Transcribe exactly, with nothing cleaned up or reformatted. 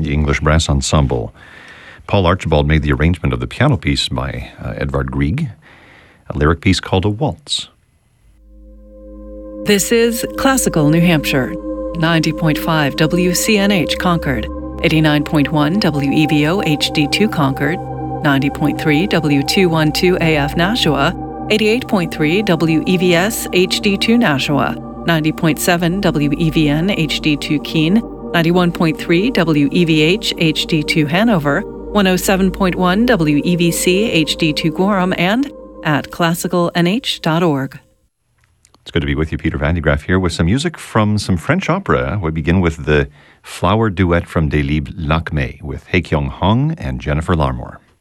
the English Brass Ensemble. Paul Archibald made the arrangement of the piano piece by uh, Edvard Grieg, a lyric piece called A Waltz. This is Classical New Hampshire, ninety point five W C N H Concord, eighty-nine point one W E V O H D two Concord, ninety point three W two twelve A F Nashua, eighty-eight point three W E V S H D two Nashua, ninety point seven W E V N H D two Keene, ninety-one point three W E V H H D two Hanover, one oh seven point one W E V C H D two Gorham, and at classical n h dot org. It's good to be with you, Peter Van de Graaff here with some music from some French opera. We begin with the Flower Duet from Des Libres Lakmé with Hae Kyung Hong and Jennifer Larmore.